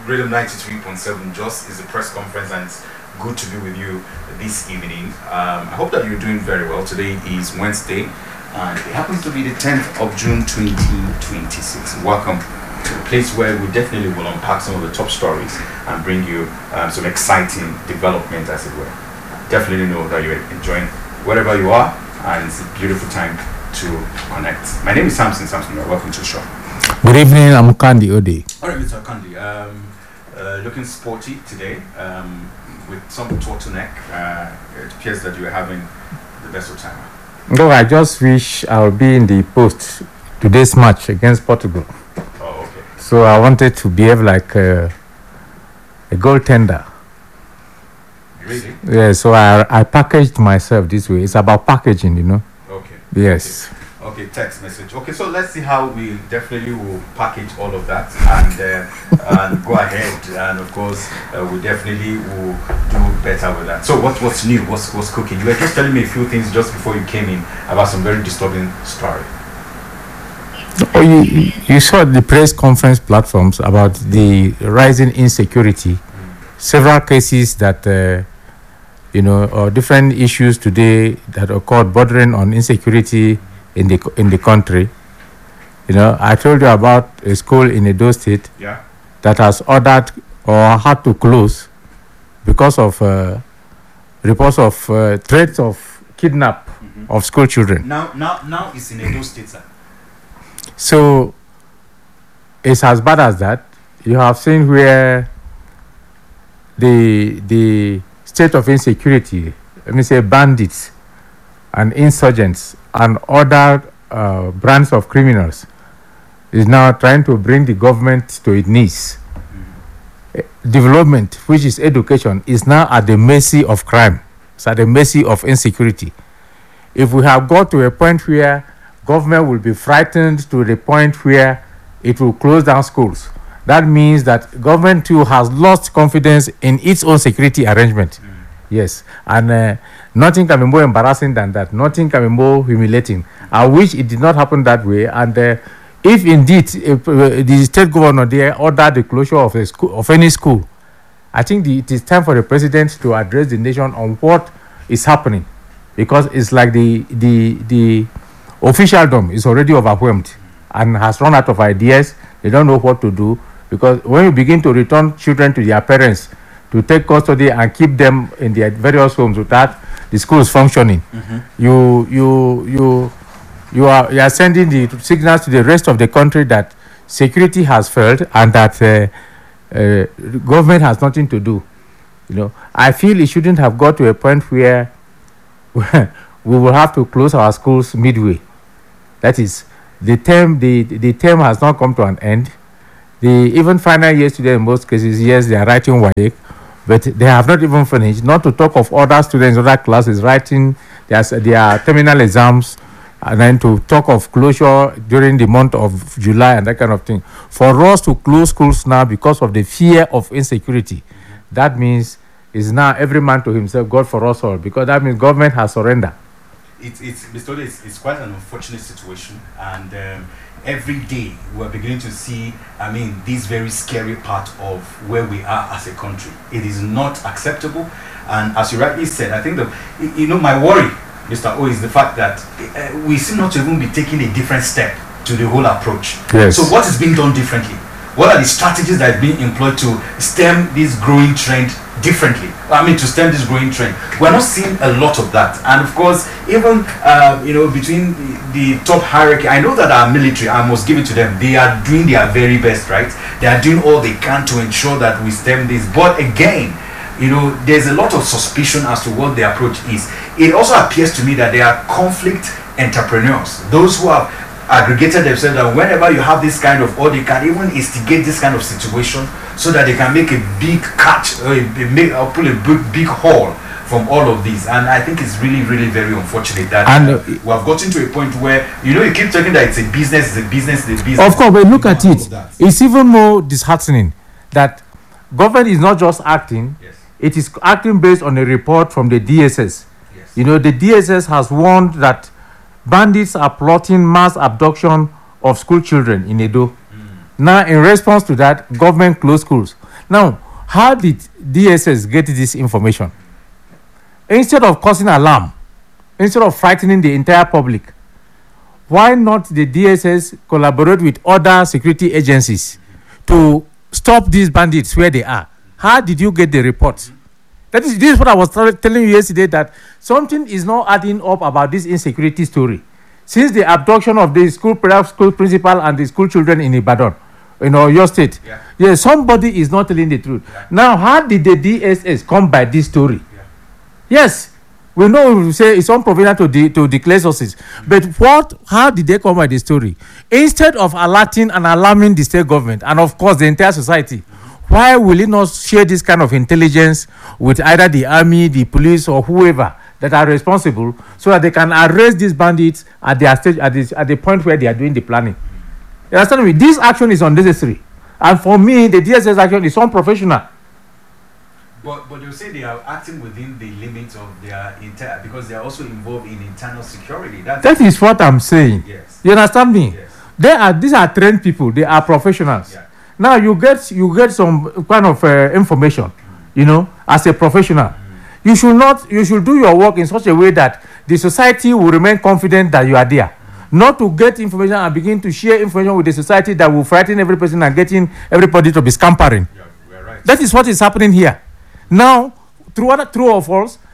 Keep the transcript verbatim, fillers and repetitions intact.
Rhythm ninety-three point seven just is a press conference, and it's good to be with you this evening. Um, I hope that you're doing very well. Today is Wednesday, and it happens to be the tenth of June twenty twenty-six. Welcome to a place where we definitely will unpack some of the top stories and bring you um, some exciting development, as it were. Definitely know that you're enjoying wherever you are, and it's a beautiful time to connect. My name is Samson Samson. Welcome to the show. Good evening, I'm Kandi Ode. All right, Mister Kandi, um, uh, looking sporty today um, with some turtleneck. Uh, it appears that you are having the best of time. No, I just wish I'll be in the post today's match against Portugal. Oh, okay. So I wanted to behave like a, a goaltender. Really? Yeah, so I, I packaged myself this way. It's about packaging, you know. Okay. Yes. Okay. Okay, text message. Okay, so let's see how we definitely will package all of that and uh, and go ahead. And of course, uh, we definitely will do better with that. So, what what's new? What's what's cooking? You were just telling me a few things just before you came in about some very disturbing story. Oh, you you saw the press conference platforms about the rising insecurity. Mm. Several cases that uh, you know, or different issues today that occurred bordering on insecurity in the in the country. You know, I told you about a school in Edo State, yeah, that has ordered or had to close because of uh, reports of uh, threats of kidnap mm-hmm. of school children. Now, now, now it's in Edo State, sir. So it's as bad as that. You have seen where the the state of insecurity, let me say bandits and insurgents and other uh, brands of criminals, is now trying to bring the government to its knees. Mm-hmm. Development, which is education, is now at the mercy of crime. It's at the mercy of insecurity. If we have got to a point where government will be frightened to the point where it will close down schools, that means that government too has lost confidence in its own security arrangement. Mm-hmm. Yes, and uh, nothing can be more embarrassing than that. Nothing can be more humiliating. I wish it did not happen that way. And uh, if indeed if, uh, the state governor there ordered the closure of a school, of any school, I think the, it is time for the president to address the nation on what is happening, because it's like the the the officialdom is already overwhelmed and has run out of ideas. They don't know what to do, because when you begin to return children to their parents to take custody and keep them in their various homes without the schools functioning, mm-hmm. you you you you are you are sending the signals to the rest of the country that security has failed and that uh, uh, government has nothing to do. You know, I feel it shouldn't have got to a point where we will have to close our schools midway. That is, the term the the term has not come to an end. The even final year students in most cases, yes, they are writing W A E C, but they have not even finished. Not to talk of other students, other classes writing their, their terminal exams, and then to talk of closure during the month of July and that kind of thing. For us to close schools now because of the fear of insecurity, mm-hmm. that means it's now every man to himself, God for us all, because that means government has surrendered. It's, it's, Mister Ode, it's, it's quite an unfortunate situation, and um, every day we're beginning to see, I mean, this very scary part of where we are as a country. It is not acceptable, and as you rightly said, I think that, you know, my worry, Mister O, is the fact that uh, we seem not to even be taking a different step to the whole approach. Yes. So what is being done differently? What are the strategies that are being employed to stem this growing trend differently? I mean, to stem this growing trend. We're not seeing a lot of that. And of course, even, uh, you know, between the, the top hierarchy, I know that our military, I must give it to them, they are doing their very best, right? They are doing all they can to ensure that we stem this. But again, you know, there's a lot of suspicion as to what the approach is. It also appears to me that there are conflict entrepreneurs, those who have aggregated themselves, that whenever you have this kind of, or they can even instigate this kind of situation so that they can make a big catch or, a, make, or pull a big, big haul from all of these. And I think it's really, really very unfortunate that and, uh, we have gotten to a point where, you know, you keep talking that it's a business, it's a business, it's a business. Of course, but look at it. It's even more disheartening that government is not just acting, yes. It is acting based on a report from the D S S. Yes. You know, the D S S has warned that bandits are plotting mass abduction of school children in Edo. Mm. Now, in response to that, government closed schools. Now, how did D S S get this information? Instead of causing alarm, instead of frightening the entire public, why not the D S S collaborate with other security agencies to stop these bandits where they are? How did you get the report? That is, this is what I was t- telling you yesterday, that something is not adding up about this insecurity story. Since the abduction of the school, perhaps school principal and the school children in Ibadan, you know, your state, yeah, yeah somebody is not telling the truth. Yeah. Now, how did the D S S come by this story? Yeah. Yes, we know we say it's unproven to de- to declare sources, mm-hmm. but what? How did they come by the story? Instead of alerting and alarming the state government and of course the entire society, why will it not share this kind of intelligence with either the army, the police, or whoever that are responsible, so that they can arrest these bandits at their stage, at, this, at the point where they are doing the planning? You understand me? This action is unnecessary, and for me, the D S S action is unprofessional. But but you say they are acting within the limits of their entire, because they are also involved in internal security. That's that is what I'm saying. Yes. You understand me? Yes. They are these are trained people. They are professionals. Yeah. Now you get you get some kind of uh, information, mm. you know, as a professional. Mm. You should not you should do your work in such a way that the society will remain confident that you are there. Mm. Not to get information and begin to share information with the society that will frighten every person and getting everybody to be scampering. Yeah, we are right. That is what is happening here. Now, through other true or false,